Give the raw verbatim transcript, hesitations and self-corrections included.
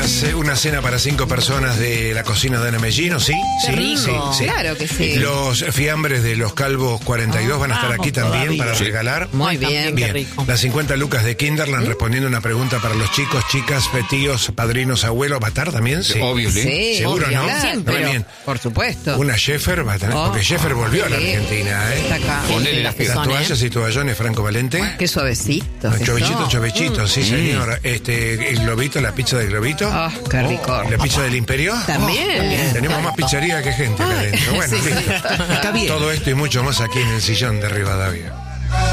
ce- una cena para cinco personas de la cocina de Ana Mellino, ¿sí? Qué sí, rico. sí, sí. Claro que sí. Los fiambres de los Calvos cuarenta y dos van a estar vamos aquí también todavía. para Sí. regalar. Muy También, bien. qué Bien, rico. las cincuenta lucas de Kinderland respondiendo una pregunta para los chicos, chicas, tíos, padrinos, abuelos. ¿Va a estar también? Sí. Obvio, ¿sí? Sí, Seguro, obvio, ¿no? claro, Siempre. pero, Bien. por supuesto. Una Sheffer va a tener, Oh, porque Sheffer volvió a la sí. Argentina, Está ¿eh? acá. Ponele las que Las son, toallas y toallones Franco Valente. Qué suavecito. que Chovechito, son. chovechito, sí, señor. Este, el globito, la pizza del globito. Ah, qué rico. La pizza del Imperio. También. Tenemos más pizzería que gente acá adentro. Bueno, Sí, sí. listo. Está bien. Todo esto y mucho más aquí en el sillón de Rivadavia.